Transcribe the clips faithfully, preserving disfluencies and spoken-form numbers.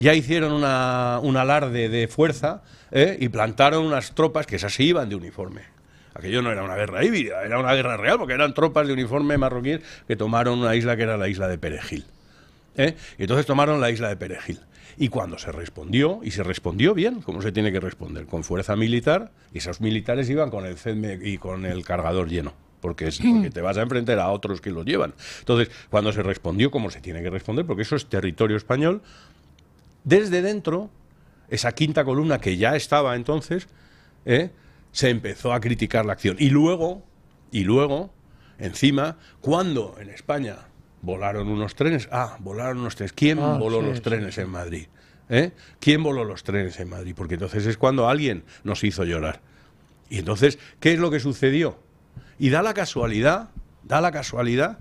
ya hicieron una, un alarde de fuerza ¿eh? y plantaron unas tropas que esas sí iban de uniforme. Aquello no era una guerra híbrida, era una guerra real, porque eran tropas de uniforme marroquíes que tomaron una isla que era la isla de Perejil. ¿eh? Y entonces tomaron la isla de Perejil. Y cuando se respondió, y se respondió bien, como se tiene que responder, con fuerza militar, y esos militares iban con el C E D M y con el cargador lleno. Porque, es, porque te vas a enfrentar a otros que los llevan. Entonces, cuando se respondió como se tiene que responder, porque eso es territorio español, desde dentro, esa quinta columna que ya estaba entonces, ¿eh? se empezó a criticar la acción. Y luego, y luego, encima, cuando en España volaron unos trenes, ah, volaron unos trenes, ¿quién ah, voló sí, los trenes sí, sí. en Madrid? ¿Eh? ¿Quién voló los trenes en Madrid? Porque entonces es cuando alguien nos hizo llorar. Y entonces, ¿qué es lo que sucedió? Y da la casualidad, da la casualidad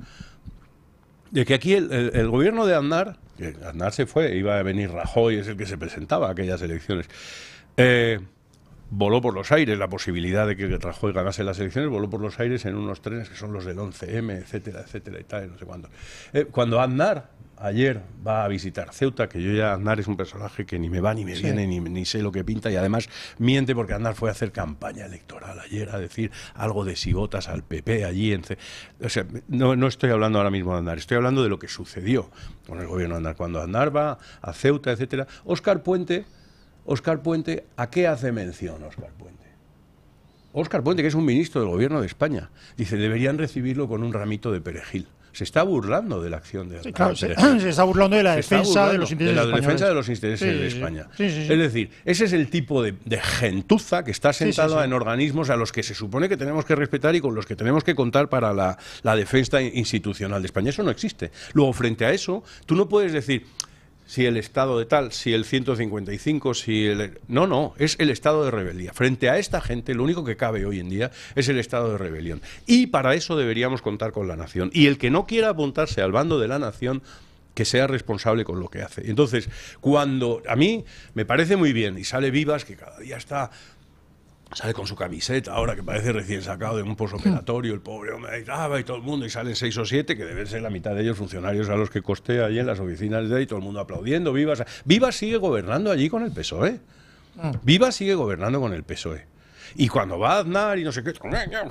de que aquí el, el, el gobierno de Aznar, que Aznar se fue, iba a venir Rajoy, es el que se presentaba a aquellas elecciones, eh, voló por los aires la posibilidad de que Rajoy ganase las elecciones, voló por los aires en unos trenes que son los del once eme, etcétera, etcétera, y tal, no sé cuándo. Eh, cuando Aznar ayer va a visitar Ceuta, que yo ya, Aznar es un personaje que ni me va ni me sí. viene, ni, ni sé lo que pinta, y además miente porque Aznar fue a hacer campaña electoral ayer, a decir algo de sigotas al P P allí. En Ce o sea, no, no estoy hablando ahora mismo de Aznar, estoy hablando de lo que sucedió con el gobierno de Aznar. Cuando Aznar va a Ceuta, etcétera, Óscar Puente, Óscar Puente, ¿a qué hace mención Óscar Puente? Óscar Puente, que es un ministro del gobierno de España, dice, deberían recibirlo con un ramito de perejil. Se está burlando de la acción de Aznar. Sí, claro, se, se está burlando de la defensa de los intereses de la españoles. defensa de los intereses sí, de España. Sí, sí, sí. Es decir, ese es el tipo de, de gentuza que está sentada sí, sí, sí. en organismos a los que se supone que tenemos que respetar y con los que tenemos que contar para la, la defensa institucional de España. Eso no existe. Luego, frente a eso, tú no puedes decir si el estado de tal, si el ciento cincuenta y cinco, si el... No, no, es el estado de rebeldía. Frente a esta gente, lo único que cabe hoy en día es el estado de rebelión. Y para eso deberíamos contar con la nación. Y el que no quiera apuntarse al bando de la nación, que sea responsable con lo que hace. Entonces, cuando a mí me parece muy bien, y sale Vivas, que cada día está... Sale con su camiseta ahora, que parece recién sacado de un posoperatorio, el pobre hombre ahí estaba y todo el mundo, y salen seis o siete, que deben ser la mitad de ellos funcionarios a los que costé allí en las oficinas de ahí, todo el mundo aplaudiendo, Vivas. Vivas sigue gobernando allí con el P S O E. Vivas sigue gobernando con el P S O E. Y cuando va a Aznar y no sé qué,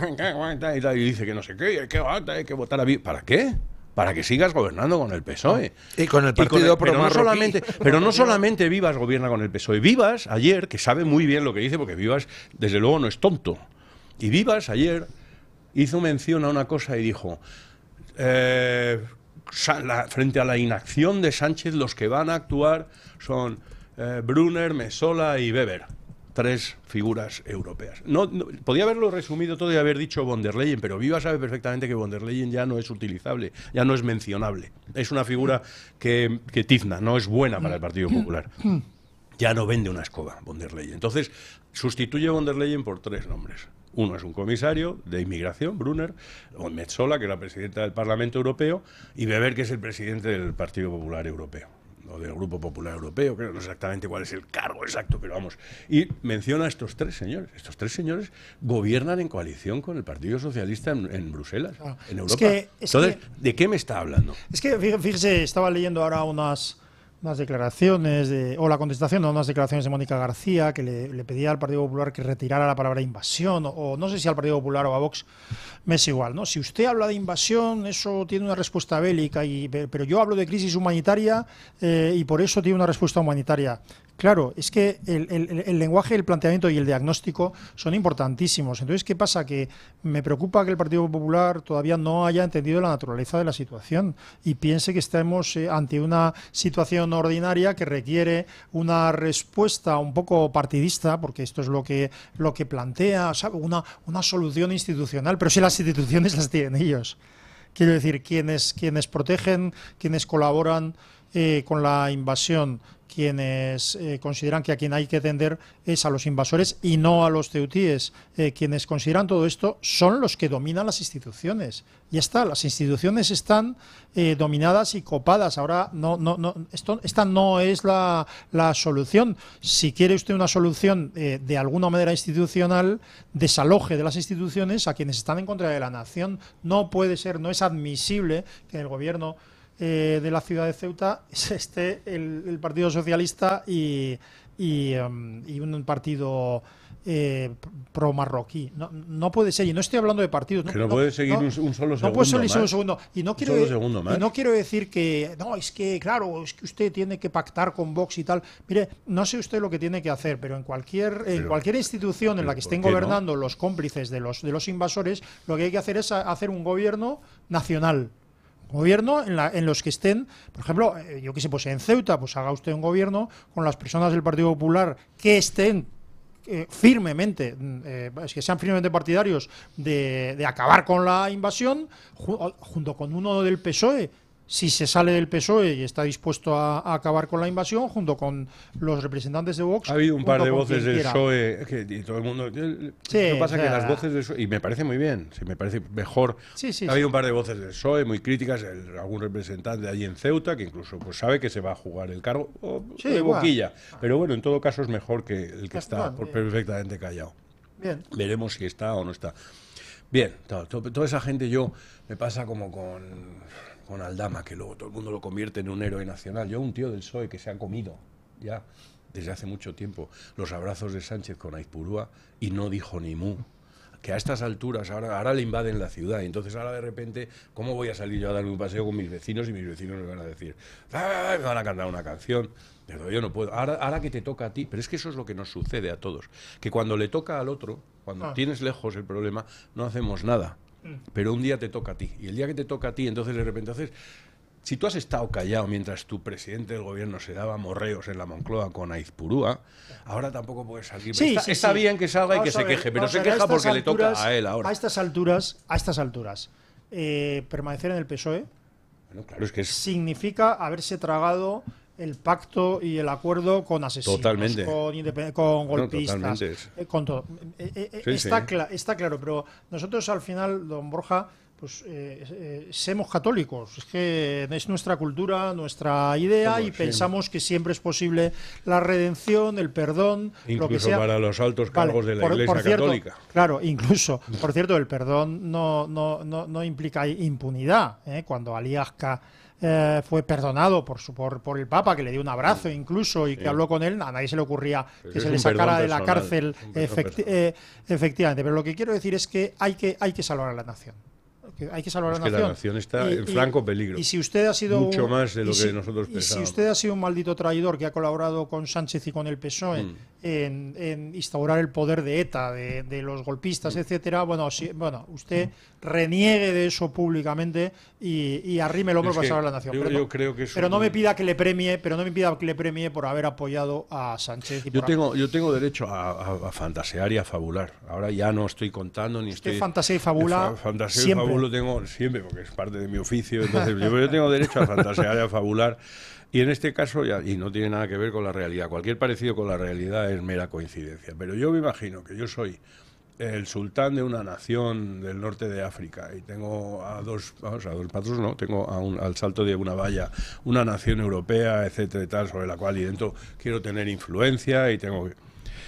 y dice que no sé qué, hay que, hay que votar a Vivas. ¿Para qué? Para que sigas gobernando con el P S O E. Y con el partido pro pero, no solamente, pero no solamente Vivas gobierna con el P S O E. Vivas, ayer, que sabe muy bien lo que dice, porque Vivas, desde luego, no es tonto. Y Vivas, ayer, hizo mención a una cosa y dijo, eh, la, frente a la inacción de Sánchez, los que van a actuar son eh, Brunner, Messola y Weber. Tres figuras europeas. No, no, podía haberlo resumido todo y haber dicho von der Leyen, pero Vivas sabe perfectamente que von der Leyen ya no es utilizable, ya no es mencionable. Es una figura que, que tizna, no es buena para el Partido Popular. Ya no vende una escoba von der Leyen. Entonces, sustituye von der Leyen por tres nombres. Uno es un comisario de inmigración, Brunner, o Metsola, que es la presidenta del Parlamento Europeo, y Weber, que es el presidente del Partido Popular Europeo, o del Grupo Popular Europeo, creo no sé exactamente cuál es el cargo exacto, pero vamos. Y menciona a estos tres señores. Estos tres señores gobiernan en coalición con el Partido Socialista en, en Bruselas, ah, en Europa. Es que, es Entonces, que, ¿de qué me está hablando? Es que, fíjese, estaba leyendo ahora unas... unas declaraciones, de, o la contestación a unas declaraciones de Mónica García, que le, le pedía al Partido Popular que retirara la palabra invasión, o, o no sé si al Partido Popular o a Vox, me es igual, ¿no? Si usted habla de invasión, eso tiene una respuesta bélica, y, pero yo hablo de crisis humanitaria eh, y por eso tiene una respuesta humanitaria. Claro, es que el, el, el lenguaje, el planteamiento y el diagnóstico son importantísimos. Entonces, ¿qué pasa? Que me preocupa que el Partido Popular todavía no haya entendido la naturaleza de la situación y piense que estamos eh, ante una situación ordinaria que requiere una respuesta un poco partidista, porque esto es lo que, lo que plantea, ¿sabe? Una, una solución institucional, pero si las instituciones las tienen ellos. Quiero decir, quienes, quienes protegen, quienes colaboran eh, con la invasión, quienes eh, consideran que a quien hay que atender es a los invasores y no a los ceutíes. Eh, quienes consideran todo esto son los que dominan las instituciones. Ya está, las instituciones están eh, dominadas y copadas. Ahora, no, no, no, esto, esta no es la, la solución. Si quiere usted una solución eh, de alguna manera institucional, desaloje de las instituciones a quienes están en contra de la nación. No puede ser, no es admisible que el gobierno eh, de la ciudad de Ceuta esté el, el Partido Socialista y, y, um, y un partido eh, pro marroquí. No, no puede ser, y no estoy hablando de partidos. No, que no, no puede seguir no, un, un solo segundo. No puede seguir más. un segundo. Y no, quiero, solo segundo más. y no quiero decir que, no, es que, claro, es que usted tiene que pactar con Vox y tal. Mire, no sé usted lo que tiene que hacer, pero en cualquier, en pero, cualquier institución en la que estén gobernando no? los cómplices de los, de los invasores, lo que hay que hacer es hacer un gobierno nacional. Gobierno en, la, en los que estén, por ejemplo, eh, yo qué sé, pues en Ceuta, pues haga usted un gobierno con las personas del Partido Popular que estén eh, firmemente, eh, que sean firmemente partidarios de, de acabar con la invasión, ju junto con uno del P S O E, si se sale del P S O E y está dispuesto a, a acabar con la invasión, junto con los representantes de Vox. Ha habido un par de voces del P S O E que, y todo el mundo. Sí, lo que pasa es o sea, que las voces del P S O E, y me parece muy bien, sí, me parece mejor. Sí, sí, ha habido sí. un par de voces del P S O E muy críticas, el, algún representante de allí en Ceuta que incluso pues sabe que se va a jugar el cargo o, sí, de boquilla. Bueno. Pero bueno, en todo caso es mejor que el que está bueno, perfectamente callado. Bien. Veremos si está o no está. Bien, todo, todo, toda esa gente yo me pasa como con. con Aldama, que luego todo el mundo lo convierte en un héroe nacional. Yo, un tío del P S O E que se ha comido ya desde hace mucho tiempo los abrazos de Sánchez con Aizpurúa y no dijo ni mu. Que a estas alturas ahora, ahora le invaden la ciudad y entonces ahora de repente, ¿cómo voy a salir yo a darme un paseo con mis vecinos y mis vecinos me van a decir, ¡ah! Me van a cantar una canción? Pero yo no puedo. Ahora, ahora que te toca a ti, pero es que eso es lo que nos sucede a todos, que cuando le toca al otro, cuando ah. tienes lejos el problema, no hacemos nada. Pero un día te toca a ti, y el día que te toca a ti, entonces de repente haces. Si tú has estado callado mientras tu presidente del gobierno se daba morreos en la Moncloa con Aizpurúa, ahora tampoco puedes salir. Sí, está sí, está sí. bien que salga vamos y que se ver, queje, pero se ver, queja porque alturas, le toca a él ahora. A estas alturas, a estas alturas, eh, permanecer en el P S O E bueno, claro, es que es... significa haberse tragado el pacto y el acuerdo con asesinos, totalmente. con, con golpistas, no, eh, con todo. Eh, eh, sí, está, sí. Cla está claro, pero nosotros al final, don Borja, pues eh, eh, somos católicos, es que es nuestra cultura, nuestra idea Como, y sí. pensamos que siempre es posible la redención, el perdón, incluso lo que sea. Para los altos cargos vale, de la por, Iglesia por cierto, Católica. Claro, incluso, por cierto, el perdón no, no, no, no implica impunidad. ¿eh? Cuando Ali Asca Eh, fue perdonado por, su, por, por el Papa, que le dio un abrazo incluso y que sí. habló con él, a nadie se le ocurría pero que se le sacara de la cárcel efecti eh, efectivamente, pero lo que quiero decir es que hay que, hay que salvar a la nación. Hay que salvar es a la que nación. la nación está y, en franco peligro. Y, y si usted ha sido mucho un, más de lo si, que nosotros pensábamos. Y si usted ha sido un maldito traidor que ha colaborado con Sánchez y con el P S O E mm. en, en instaurar el poder de ETA, de, de los golpistas, mm. etcétera, bueno, si, bueno, usted mm. reniegue de eso públicamente y, y arrime el hombro para salvar a la nación. Yo, pero, yo creo que pero un... no me pida que le premie, pero no me pida que le premie por haber apoyado a Sánchez. Y yo por tengo, yo tengo derecho a, a, a fantasear y a fabular. Ahora ya no estoy contando ni usted estoy. fantasea y fabula. Fa fantaseo siempre. y fabulo tengo siempre porque es parte de mi oficio. Entonces yo, yo tengo derecho a fantasear y a fabular. Y en este caso, ya, y no tiene nada que ver con la realidad, cualquier parecido con la realidad es mera coincidencia. Pero yo me imagino que yo soy el sultán de una nación del norte de África y tengo a dos, vamos, a dos pasos, no, tengo a un, al salto de una valla una nación europea, etcétera y tal, sobre la cual y dentro quiero tener influencia y tengo que...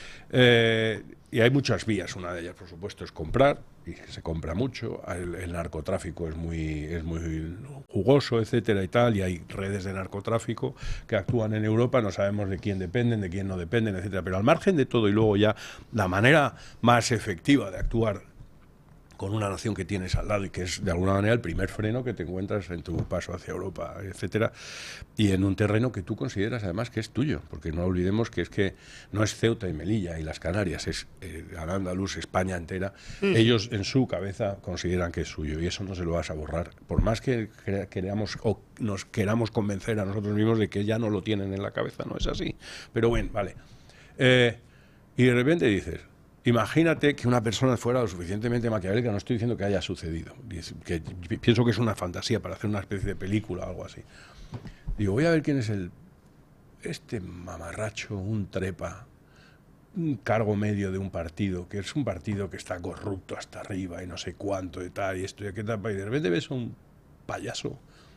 Eh, y hay muchas vías, una de ellas, por supuesto, es comprar, y se compra mucho, el, el narcotráfico es muy, es muy jugoso, etcétera y tal, y hay redes de narcotráfico que actúan en Europa, no sabemos de quién dependen, de quién no dependen, etcétera, pero al margen de todo y luego ya la manera más efectiva de actuar con una nación que tienes al lado y que es de alguna manera el primer freno que te encuentras en tu paso hacia Europa, etcétera, y en un terreno que tú consideras además que es tuyo, porque no olvidemos que es que no es Ceuta y Melilla y las Canarias, es eh, Al-Ándalus, España entera, mm. ellos en su cabeza consideran que es suyo y eso no se lo vas a borrar, por más que queramos o nos queramos convencer a nosotros mismos de que ya no lo tienen en la cabeza, no es así, pero bueno, vale, eh, y de repente dices, imagínate que una persona fuera lo suficientemente maquiavélica, no estoy diciendo que haya sucedido, que pienso que es una fantasía para hacer una especie de película o algo así. Digo, voy a ver quién es el este mamarracho, un trepa, un cargo medio de un partido, que es un partido que está corrupto hasta arriba y no sé cuánto y tal, y esto y aquello, y de repente ves a un payaso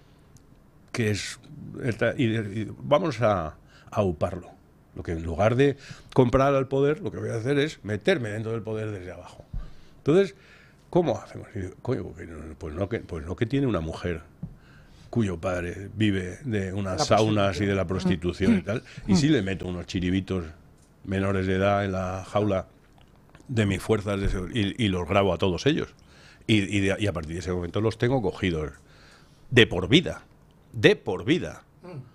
que es... Y, y vamos a, a uparlo. Lo que en lugar de comprar al poder, lo que voy a hacer es meterme dentro del poder desde abajo. Entonces, ¿cómo hacemos? Y digo, coño, pues no, que, pues no que tiene una mujer cuyo padre vive de unas La saunas y de la prostitución y tal, y sí le meto unos chiribitos menores de edad en la jaula de mis fuerzas de segu- y, y los grabo a todos ellos. Y, y, de- y a partir de ese momento los tengo cogidos de por vida, de por vida.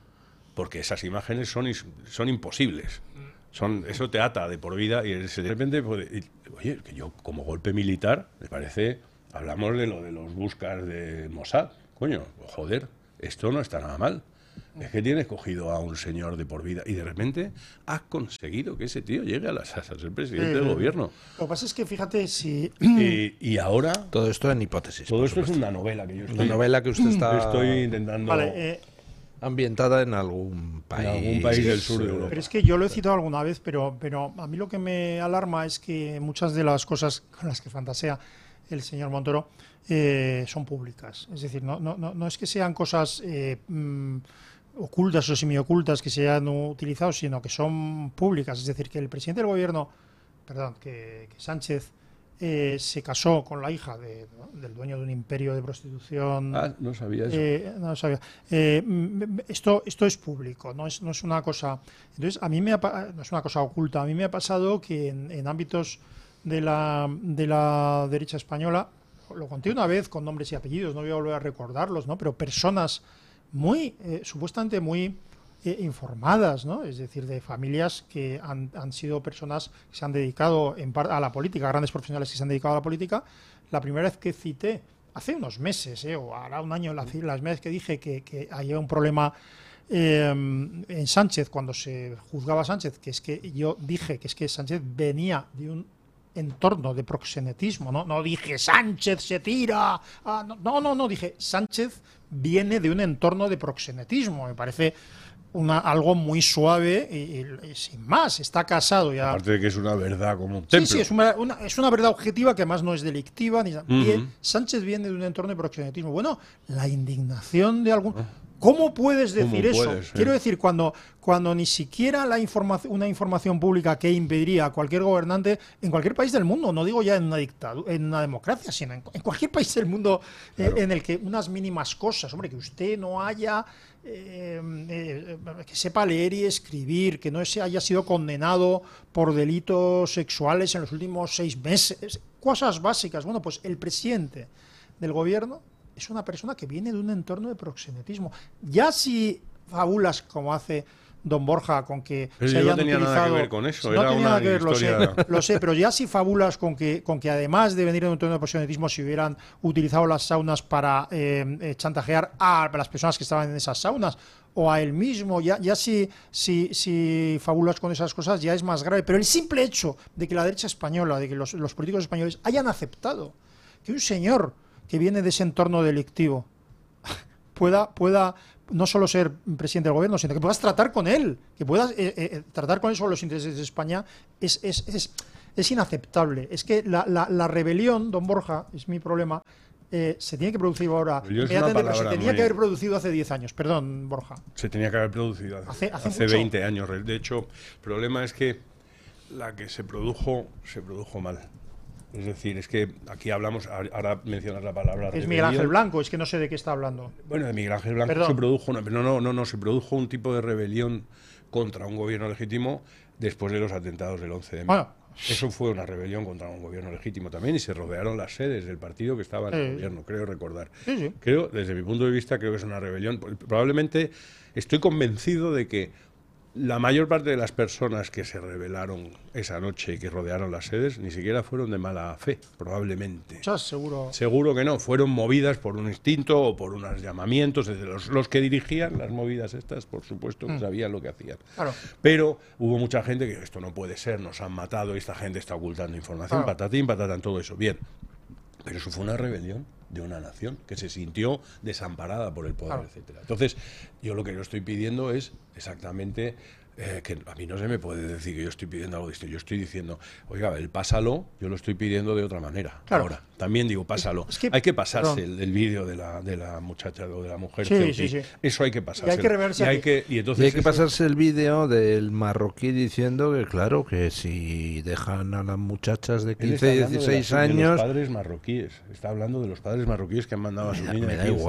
Porque esas imágenes son, is- son imposibles. Son, eso te ata de por vida y de repente, pues, y- oye, que yo como golpe militar, me parece, hablamos de lo de los buscas de Mossad, coño, joder, esto no está nada mal. Es que tienes cogido a un señor de por vida y de repente has conseguido que ese tío llegue a, las, a ser presidente del Eh, gobierno. Lo que pasa es que, fíjate, si... Y, y ahora, Todo esto en hipótesis. todo por esto es supuesto. una novela que yo Una estoy, novela que usted está estoy intentando... Vale, eh, ambientada en algún país. algún país del sur de eh, Europa. pero es que yo lo he citado alguna vez, pero, pero a mí lo que me alarma es que muchas de las cosas con las que fantasea el señor Montoro eh, son públicas. Es decir, no, no, no, no es que sean cosas eh, mm, ocultas o semiocultas que se hayan utilizado, sino que son públicas. Es decir, que el presidente del gobierno, perdón, que, que Sánchez eh, se casó con la hija de- ¿no? del dueño de un imperio de prostitución. Ah, no sabía eso. Eh, no lo sabía. Eh, mm, mm, esto, esto es público, no es, no es una cosa. Entonces, a mí me ha, pa- no es una cosa oculta. A mí me ha pasado que en, en ámbitos de la, de la derecha española, lo conté una vez con nombres y apellidos, no voy a volver a recordarlos, ¿no? Pero personas muy, eh, supuestamente muy eh, informadas, ¿no? Es decir, de familias que han, han sido personas que se han dedicado en par- a la política, grandes profesionales que se han dedicado a la política. La primera vez que cité, hace unos meses, eh, o hará un año, la, la primera vez que dije que, que había un problema eh, en Sánchez, cuando se juzgaba a Sánchez, que es que yo dije que es que Sánchez venía de un entorno de proxenetismo, ¿no? No dije Sánchez se tira, ah, no, no, no, no, dije Sánchez viene de un entorno de proxenetismo, me parece una, algo muy suave y, y- y sin más, está casado ya. Aparte de que es una verdad como un Sí, templo. sí, es una, una- es una verdad objetiva que además no es delictiva. Ni, Ujú. Bien, Sánchez viene de un entorno de proxenetismo. Bueno, la indignación de algún... ¿Cómo puedes ¿Cómo decir eso? puedes, eh? Quiero decir, cuando, cuando ni siquiera la información, una información pública que impediría a cualquier gobernante en cualquier país del mundo, no digo ya en una dictadura, en una democracia, sino en, en cualquier país del mundo eh, Claro. en el que unas mínimas cosas, hombre, que usted no haya, eh, eh, que sepa leer y escribir, que no se haya sido condenado por delitos sexuales en los últimos seis meses, cosas básicas. Bueno, pues el presidente del gobierno es una persona que viene de un entorno de proxenetismo. Ya si fabulas como hace don Borja con que Pero se yo no hayan tenía nada que utilizado... ver con eso, No era tenía una nada que ver, lo sé, historia- lo sé, pero ya si fabulas con que, con que además de venir de un entorno de proxenetismo, si hubieran utilizado las saunas para eh, eh, chantajear a las personas que estaban en esas saunas o a él mismo, ya, ya si, si, si fabulas con esas cosas ya es más grave. Pero el simple hecho de que la derecha española, de que los, los políticos españoles hayan aceptado que un señor que viene de ese entorno delictivo pueda, pueda no solo ser presidente del gobierno, sino que puedas tratar con él, que puedas eh, eh, tratar con él sobre los intereses de España, es, es, es, es inaceptable. Es que la, la, la rebelión, don Borja, es mi problema, eh, se tiene que producir ahora, Rebelión es una inmediatamente, pero se palabra tenía muy- que haber producido hace diez años. Perdón, Borja. Se tenía que haber producido Hace- hace, hace hace mucho. veinte años. De hecho, el problema es que la que se produjo, se produjo mal. Es decir, es que aquí hablamos, ahora mencionas la palabra Es Miguel Ángel rebelión. Blanco, es que no sé de qué está hablando. Bueno, de Miguel Ángel Blanco Perdón. se produjo, una, no, no, no, no, se produjo un tipo de rebelión contra un gobierno legítimo después de los atentados del once de mayo. Bueno. Eso fue una rebelión contra un gobierno legítimo también y se rodearon las sedes del partido que estaba en el Sí. gobierno, creo recordar. Sí, sí. Creo, desde mi punto de vista, creo que es una rebelión. Probablemente estoy convencido de que la mayor parte de las personas que se rebelaron esa noche y que rodearon las sedes ni siquiera fueron de mala fe, probablemente. Muchas, seguro. Seguro que no, fueron movidas por un instinto o por unos llamamientos. Desde los, los que dirigían las movidas estas, por supuesto, que Mm. sabían lo que hacían. Claro. Pero hubo mucha gente que esto no puede ser, nos han matado, esta gente está ocultando información, Claro. patatín, patatán, todo eso. Bien, pero eso fue una rebelión de una nación que se sintió desamparada por el poder, Claro. etcétera. Entonces, yo lo que yo estoy pidiendo es exactamente eh, que a mí no se me puede decir que yo estoy pidiendo algo distinto. Yo estoy diciendo, oiga, el pásalo, yo lo estoy pidiendo de otra manera. Claro. Ahora, también digo, pásalo. Es que- hay que pasarse perdón. el, el vídeo de la, de la muchacha o de la mujer. Sí, Ceuti. sí, sí. Eso hay que pasarse. Y hay que reverse y, hay aquí. que, y entonces Y hay que eso- pasarse el vídeo del marroquí diciendo que, claro, que si dejan a las muchachas de Él está quince, hablando de dieciséis las- de los años... padres marroquíes. Está hablando de los padres marroquíes que han mandado a sus Me da- niñas me de da quince, igual.